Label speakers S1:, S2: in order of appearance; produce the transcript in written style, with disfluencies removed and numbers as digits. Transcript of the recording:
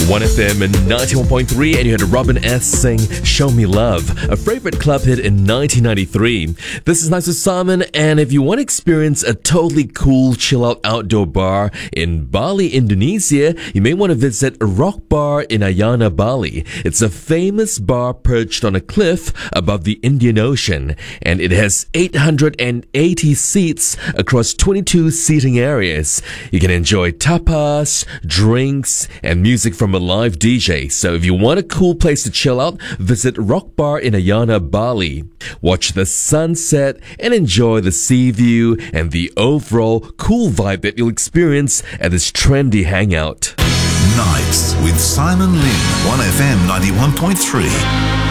S1: 1FM and 91.3, and you had Robin S. sing Show Me Love, a favorite club hit in 1993. This is Nice with Simon, and if you want to experience a totally cool chill-out outdoor bar in Bali, Indonesia, you may want to visit Rock Bar in Ayana, Bali. It's a famous bar perched on a cliff above the Indian Ocean, and it has 880 seats across 22 seating areas. You can enjoy tapas, drinks, and music from a live DJ. So if you want a cool place to chill out, visit Rock Bar in Ayana, Bali. Watch the sunset and enjoy the sea view and the overall cool vibe that you'll experience at this trendy hangout.
S2: Nights with Simon Lin, 1FM 91.3.